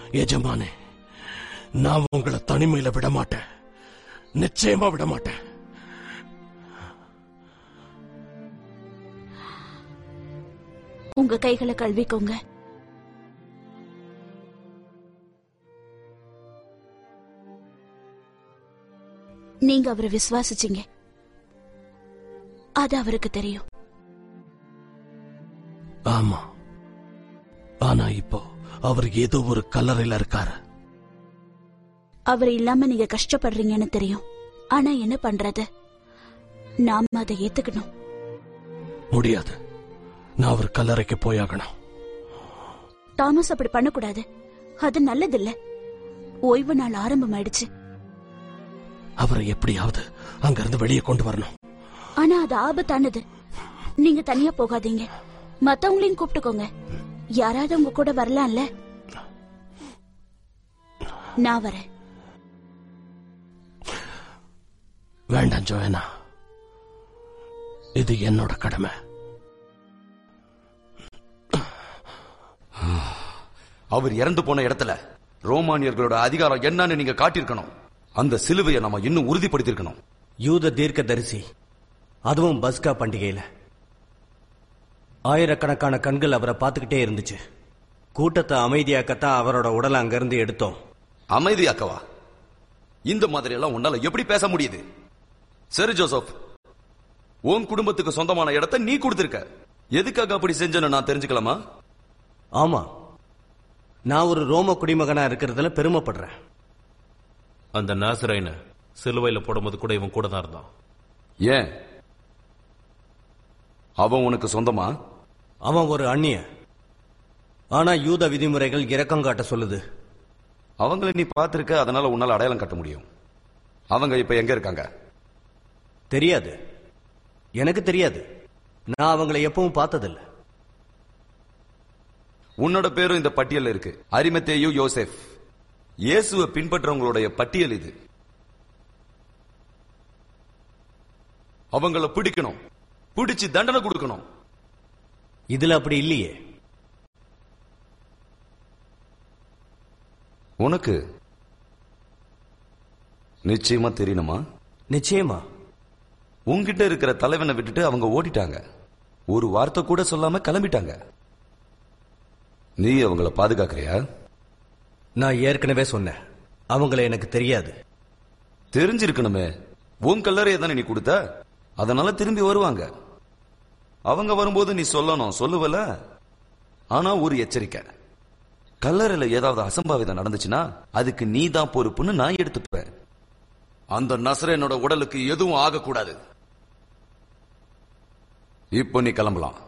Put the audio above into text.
எஜமானே, நான் உங்களை தனிமையில விட மாட்டேன், நிச்சயமா விட மாட்டேன். உங்க கைகளை கழுவிக்கோங்க. நீங்க அவரை விசுவாசிச்சீங்க, அது அவருக்கு தெரியும். ஆமா, ஆனா இப்போ அவர் ஏதோ ஒரு கல்லறையில இருக்காரு. அவர் இல்லாம நீங்க கஷ்டப்படுறீங்கன்னு தெரியும். ஆனா என்ன பண்றது, நாம அதை ஏத்துக்கணும். முடியாது, நான் அவர் கல்லறைக்கு போயாகணும். தாமஸ் அப்படி பண்ணக்கூடாது, அது நல்லதில்ல. ஓய்வு நாள் ஆரம்பமாயிடுச்சு. அவரை எப்படியாவது அங்கிருந்து வெளியே கொண்டு வரணும். ஆனா அது ஆபத்தானது. நீங்க தனியா போகாதீங்க, மத்தவங்களையும் கூப்பிட்டுக்கோங்க. யாராவது உங்க கூட வரலாம்ல. நான் வரேன். வேண்டாம் ஜோயனா, இது என்னோட கடமை. அவர் இறந்து போன இடத்துல ரோமானியர்களோட அதிகாரம் என்னன்னு நீங்க காட்டியிருக்கணும். அந்த சிலுவையை நம்ம இன்னும் உறுதிப்படுத்திருக்கணும். யூத தீர்க்கதரிசி, அதுவும் பஸ்கா பண்டிகையில ஆயிரக்கணக்கான கண்கள் அவரை பார்த்துக்கிட்டே இருந்துச்சு. கூட்டத்தை அமைதியாக்கத்தான் அவரோட உடலை அங்கிருந்து எடுத்தோம். அமைதியாக்கவா? இந்த மாதிரி எல்லாம் உன்னால எப்படி பேச முடியுது? சரி ஜோசப், உன் குடும்பத்துக்கு சொந்தமான இடத்தை நீ கொடுத்திருக்க. எதுக்காக அப்படி செஞ்சேன்னு நான் தெரிஞ்சுக்கலாமா? ஆமா, நான் ஒரு ரோம குடிமகனா இருக்கிறதுல பெருமைப்படுறேன். அந்த நாசரேயனை சிலுவையில போடும்போது கூட இவன் கூட தான் இருந்தான். ஏன்? அவன் உனக்கு சொந்தமா? அவன் ஒரு அந்நிய. ஆனா யூத விதிமுறைகள் இரக்கம் காட்ட சொல்லுது. அவங்களை நீ பார்த்திருக்க, அதனால உன்னால அடையாளம் காட்ட முடியும். அவங்க இப்ப எங்க இருக்காங்க? தெரியாது, எனக்கு தெரியாது. நான் அவங்களை எப்பவும் பார்த்ததில்லை. உன்னோட பேரும் இந்த பட்டியல் இருக்கு, அரிமத்தேயு யோசேப். இயேசுவை பின்பற்றவங்களுடைய பட்டியல் இது. அவங்கள பிடிக்கணும், பிடிச்சு தண்டனை கொடுக்கணும். இதுல அப்படி இல்லையே. உனக்கு நிச்சயமா தெரியணுமா? நிச்சயமா. உன்கிட்ட இருக்கிற தலைவனை விட்டுட்டு அவங்க ஓடிட்டாங்க. ஒரு வார்த்தை கூட சொல்லாம கிளம்பிட்டாங்க. நீ அவங்கள பாதுகாக்கிறியா? நான் ஏற்கனவே சொன்னேன், அவங்கள எனக்கு தெரியாது. தெரிஞ்சிருக்கணுமே, உன் கல்லறையை தானே நீ கொடுத்த. அதனால திரும்பி வருவாங்க. அவங்க வரும்போது நீ சொல்லணும், சொல்லுவல. ஆனா ஒரு எச்சரிக்கை, கல்லறையில ஏதாவது அசம்பாவிதம் நடந்துச்சுன்னா அதுக்கு நீ தான் பொறுப்புன்னு நான் எடுத்துப்பேன். அந்த நசரேயனோட உடலுக்கு எதுவும் ஆகக்கூடாது. இப்போ நீ கிளம்பலாம்.